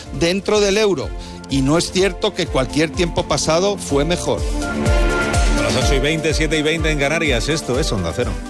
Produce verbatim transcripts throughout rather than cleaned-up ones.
dentro del euro. Y no es cierto que cualquier tiempo pasado fue mejor. A las ocho y veinte, siete y veinte en Canarias, esto es Onda Cero.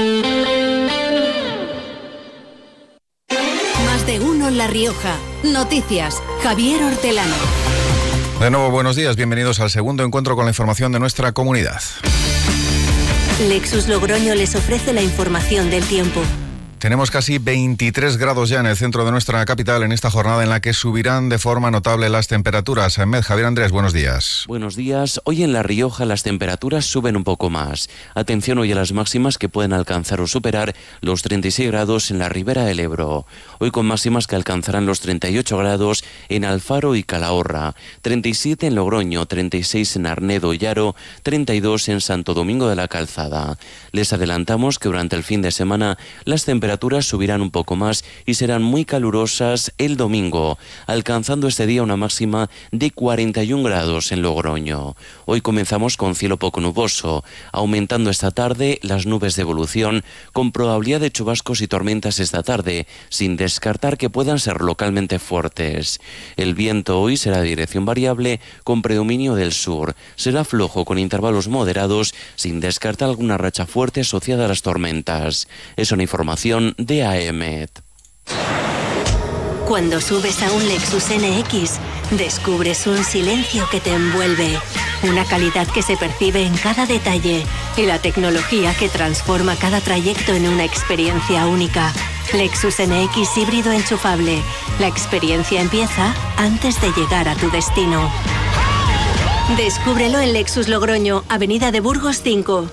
Más de uno en La Rioja. Noticias, Javier Hortelano. De nuevo, buenos días, bienvenidos al segundo encuentro con la información de nuestra comunidad. Lexus Logroño les ofrece la información del tiempo. Tenemos casi veintitrés grados ya en el centro de nuestra capital en esta jornada en la que subirán de forma notable las temperaturas. Med, Javier Andrés, buenos días. Buenos días. Hoy en La Rioja las temperaturas suben un poco más. Atención hoy a las máximas que pueden alcanzar o superar los treinta y seis grados en la ribera del Ebro. Hoy con máximas que alcanzarán los treinta y ocho grados en Alfaro y Calahorra, treinta y siete en Logroño, treinta y seis en Arnedo y Haro, treinta y dos en Santo Domingo de la Calzada. Les adelantamos que durante el fin de semana las temperaturas subirán un poco más y serán muy calurosas el domingo, alcanzando este día una máxima de cuarenta y un grados en Logroño. Hoy comenzamos con cielo poco nuboso, aumentando esta tarde las nubes de evolución, con probabilidad de chubascos y tormentas esta tarde, sin descartar que puedan ser localmente fuertes. El viento hoy será de dirección variable, con predominio del sur. Será flojo con intervalos moderados, sin descartar alguna racha fuerte asociada a las tormentas. Es una información de A E M E T. Cuando subes a un Lexus N X, descubres un silencio que te envuelve, una calidad que se percibe en cada detalle y la tecnología que transforma cada trayecto en una experiencia única. Lexus N X híbrido enchufable. La experiencia empieza antes de llegar a tu destino. Descúbrelo en Lexus Logroño, Avenida de Burgos cinco.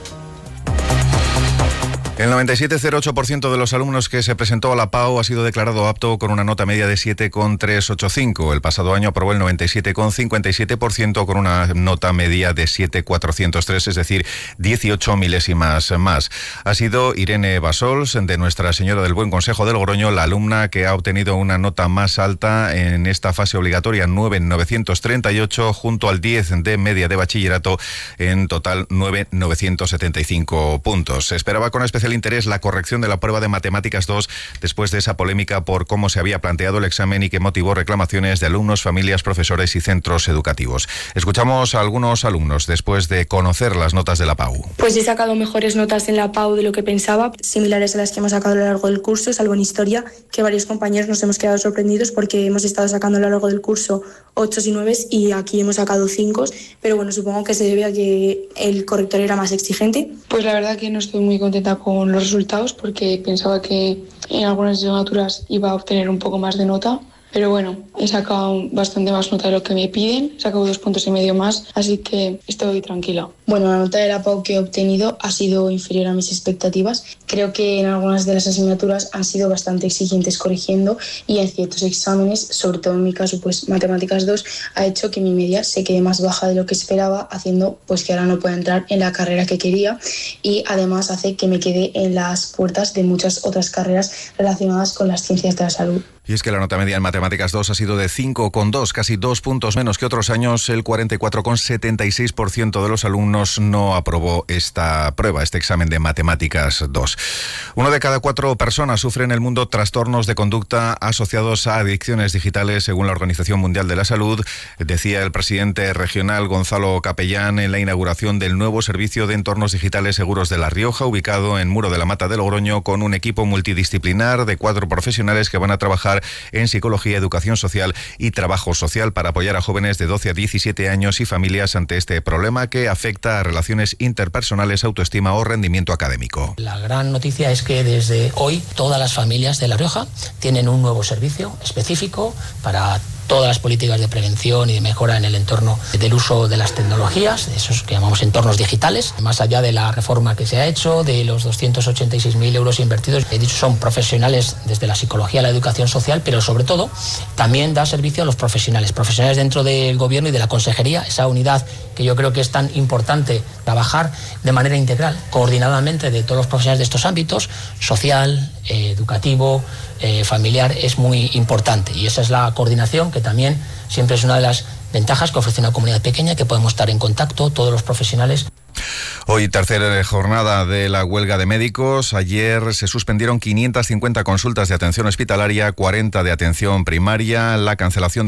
El noventa y siete coma cero ocho por ciento de los alumnos que se presentó a la P A U ha sido declarado apto con una nota media de siete coma trescientos ochenta y cinco. El pasado año aprobó el noventa y siete coma cincuenta y siete por ciento con una nota media de siete coma cuatrocientos tres, es decir, dieciocho milésimas más. Ha sido Irene Basols, de Nuestra Señora del Buen Consejo de Logroño, la alumna que ha obtenido una nota más alta en esta fase obligatoria, nueve coma novecientos treinta y ocho, junto al diez de media de bachillerato, en total nueve coma novecientos setenta y cinco puntos. Se esperaba con especial interés la corrección de la prueba de Matemáticas dos después de esa polémica por cómo se había planteado el examen y que motivó reclamaciones de alumnos, familias, profesores y centros educativos. Escuchamos a algunos alumnos después de conocer las notas de la P A U. Pues he sacado mejores notas en la P A U de lo que pensaba, similares a las que hemos sacado a lo largo del curso, salvo en historia, que varios compañeros nos hemos quedado sorprendidos porque hemos estado sacando a lo largo del curso ocho y nueve y aquí hemos sacado cinco, pero bueno, supongo que se debe a que el corrector era más exigente. Pues la verdad que no estoy muy contenta con los resultados porque pensaba que en algunas asignaturas iba a obtener un poco más de nota, pero bueno, he sacado bastante más nota de lo que me piden, he sacado dos puntos y medio más, así que estoy tranquila. Bueno, la nota de la P A U que he obtenido ha sido inferior a mis expectativas. Creo que en algunas de las asignaturas han sido bastante exigentes corrigiendo y en ciertos exámenes, sobre todo en mi caso, pues Matemáticas dos, ha hecho que mi media se quede más baja de lo que esperaba, haciendo pues que ahora no pueda entrar en la carrera que quería y además hace que me quede en las puertas de muchas otras carreras relacionadas con las ciencias de la salud. Y es que la nota media en Matemáticas dos ha sido de cinco coma dos, casi dos puntos menos que otros años. El cuarenta y cuatro coma setenta y seis por ciento de los alumnos no aprobó esta prueba, este examen de Matemáticas dos. Uno de cada cuatro personas sufre en el mundo trastornos de conducta asociados a adicciones digitales, según la Organización Mundial de la Salud, decía el presidente regional Gonzalo Capellán en la inauguración del nuevo servicio de entornos digitales seguros de La Rioja, ubicado en Muro de la Mata de Logroño, con un equipo multidisciplinar de cuatro profesionales que van a trabajar en psicología, educación social y trabajo social para apoyar a jóvenes de doce a diecisiete años y familias ante este problema que afecta a relaciones interpersonales, autoestima o rendimiento académico. La gran noticia es que desde hoy todas las familias de La Rioja tienen un nuevo servicio específico para todas las políticas de prevención y de mejora en el entorno del uso de las tecnologías, esos que llamamos entornos digitales, más allá de la reforma que se ha hecho, de los doscientos ochenta y seis mil euros invertidos. He dicho, son profesionales desde la psicología, la educación social, pero sobre todo también da servicio a los profesionales, profesionales dentro del gobierno y de la consejería, esa unidad que yo creo que es tan importante trabajar de manera integral, coordinadamente de todos los profesionales de estos ámbitos, social, eh, educativo, eh, familiar, es muy importante y esa es la coordinación que también siempre es una de las ventajas que ofrece una comunidad pequeña, que podemos estar en contacto todos los profesionales. Hoy tercera jornada de la huelga de médicos. Ayer se suspendieron quinientas cincuenta consultas de atención hospitalaria, cuarenta de atención primaria, la cancelación de